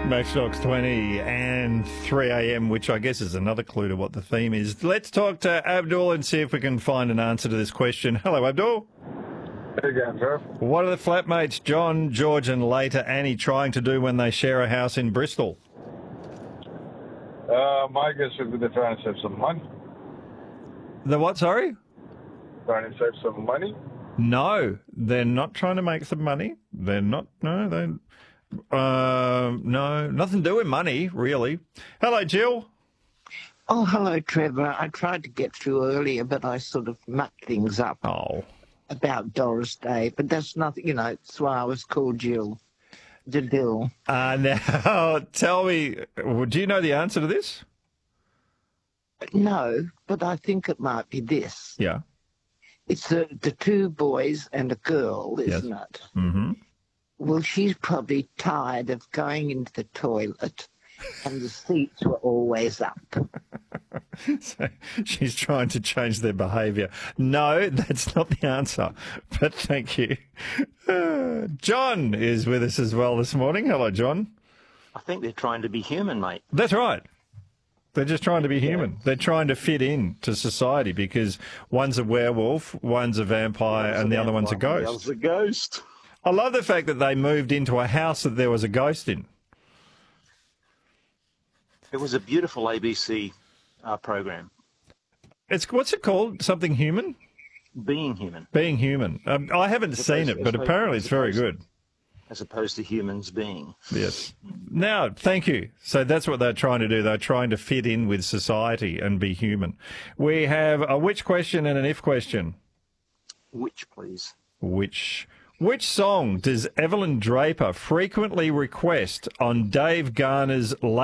Matchbox 20 and 3 a.m, which I guess is another clue to what the theme is. Let's talk to Abdul and see if we can find an answer to this question. Hello, Abdul. Hey again, sir. What are the flatmates John, George and later Annie trying to do when they share a house in Bristol? My guess would be they're trying to save some money. The what, sorry? Trying to save some money? No, they're not trying to make some money. They're not, no, nothing to do with money, really. Hello, Jill. Oh, hello, Trevor. I tried to get through earlier, but I sort of mucked things up about Doris Day. But that's nothing, that's why I was called Jill. Dill. Now, tell me, do you know the answer to this? No, but I think it might be this. Yeah. It's the two boys and a girl, isn't it? Mm-hmm. Well, she's probably tired of going into the toilet and the seats were always up. So she's trying to change their behaviour. No, that's not the answer, but thank you. John is with us as well this morning. Hello, John. I think they're trying to be human, mate. That's right. They're just trying to be human. They're trying to fit in to society because one's a werewolf, one's a vampire, and the other one's a ghost. The other's a ghost. I love the fact that they moved into a house that there was a ghost in. It was a beautiful ABC program. What's it called? Something human? Being human. Being human. I haven't seen it, but apparently it's very good. As opposed to humans being. Yes. Now, thank you. So that's what they're trying to do. They're trying to fit in with society and be human. We have a which question and an if question. Which, please? Which song does Evelyn Draper frequently request on Dave Garner's